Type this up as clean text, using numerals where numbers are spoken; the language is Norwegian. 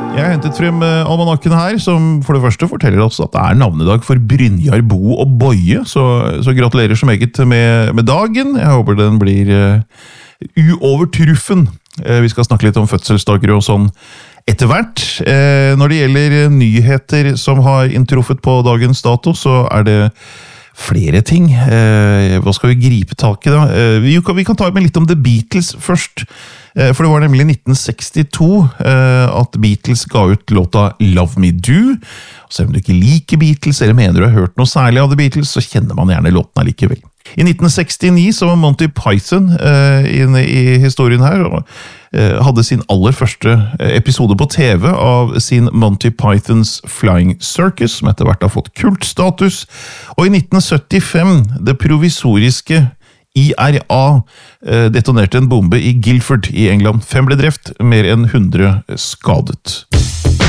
Jeg har hentet frem almanakken her, som for det første forteller oss at det navnedag for Brynjar Bo og Boje, så gratulerer så meget med dagen. Jeg håper den blir uovertruffen. Vi skal snakke litt om fødselsdager og sånn etter hvert. Når det gjelder nyheter som har inntruffet på dagens dato, så det flere ting. Hva skal vi gripe tak i da? Vi kan ta med litt om The Beatles først. For det var nemlig 1962 at Beatles ga ut låta Love Me Do. Selv om du ikke liker Beatles, eller mener du har hørt noe særlig av The Beatles, så kjenner man gjerne låten allikevel. I 1969 så var Monty Python inne i historien her, og hadde sin aller første episode på TV av sin Monty Pythons Flying Circus, som etter hvert har fått kultstatus. Og i 1975, det provisoriske IRA detonerte en bombe i Guildford i England. 5 ble drept, mer enn 100 skadet.